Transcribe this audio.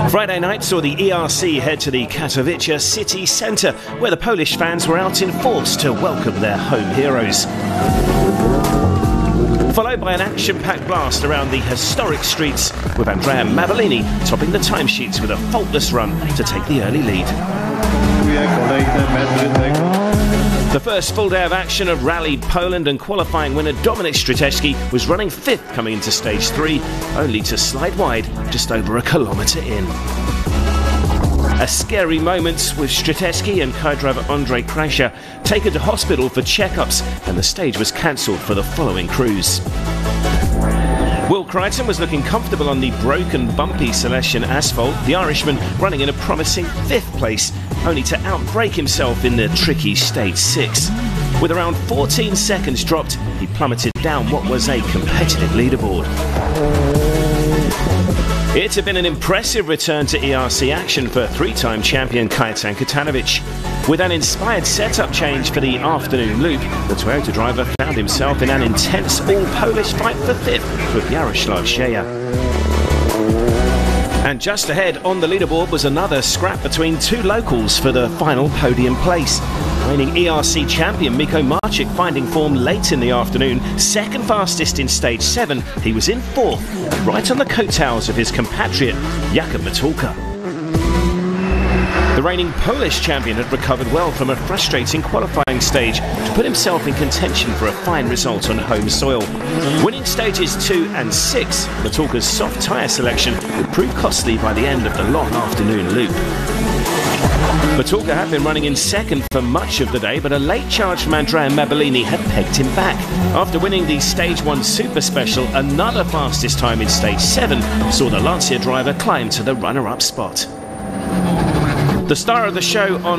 Friday night saw the ERC head to the Katowice city centre, where the Polish fans were out in force to welcome their home heroes. Followed by an action-packed blast around the historic streets, with Andrea Mabellini topping the timesheets with a faultless run to take the early lead. The first full day of action had rallied Poland, and qualifying winner Dominik Strzelecki was running fifth coming into stage 3, only to slide wide just over a kilometre in. A scary moment with Strzelecki and co-driver Andrzej Krajša taken to hospital for checkups, and the stage was cancelled for the following cruise. Will Crichton was looking comfortable on the broken, bumpy Silesian asphalt, the Irishman running in a promising 5th place, only to outbrake himself in the tricky stage 6. With around 14 seconds dropped, he plummeted down what was a competitive leaderboard. It had been an impressive return to ERC action for 3-time champion Kajetan Kotanovic. With an inspired setup change for the afternoon loop, the Toyota driver found himself in an intense all-Polish fight for 5th with Jaroslav Szeja. And just ahead on the leaderboard was another scrap between 2 locals for the final podium place. Reigning ERC champion Miko Marczyk finding form late in the afternoon, second fastest in stage 7, he was in 4th, right on the coattails of his compatriot Jakub Matulka. The reigning Polish champion had recovered well from a frustrating qualifying stage to put himself in contention for a fine result on home soil. Winning stages 2 and 6, Matulka's soft tyre selection would prove costly by the end of the long afternoon loop. Matulka had been running in second for much of the day, but a late charge from Andrea Mabellini had pegged him back. After winning the Stage 1 Super Special, another fastest time in Stage 7 saw the Lancia driver climb to the runner-up spot. The star of the show on